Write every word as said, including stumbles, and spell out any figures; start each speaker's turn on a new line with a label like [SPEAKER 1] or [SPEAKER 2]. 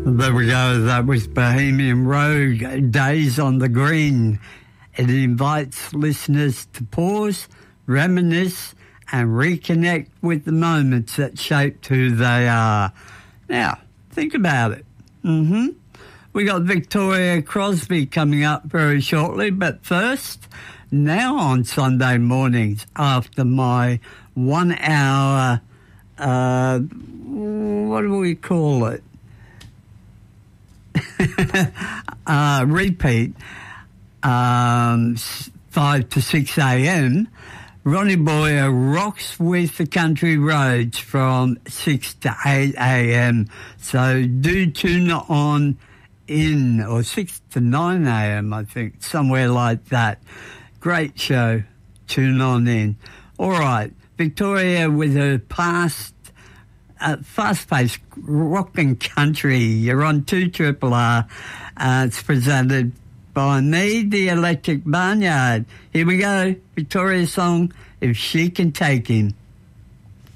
[SPEAKER 1] There we go. That was Bohemian Road, Days on the Green. It invites listeners to pause, reminisce, and reconnect with the moments that shaped who they are. Now, think about it. Mm-hmm. We got Victoria Crosby coming up very shortly, but first, now on Sunday mornings, after my one-hour, uh, what do we call it? uh, repeat, um, five to six a.m., Ronnie Boyer rocks with the country roads from six to eight a.m. So do tune on in, or six to nine a.m., I think, somewhere like that. Great show. Tune on in. All right, Victoria with her past, uh, fast-paced rock and country. You're on two Triple R. Uh, it's presented by me, the Electric Barnyard. Here we go. Victoria's song, If She Can Take Him.